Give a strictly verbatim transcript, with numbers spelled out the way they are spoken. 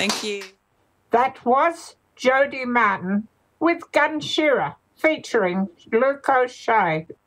Thank you. That was Jody Martin with Gun Shearer featuring Luke O'Shea.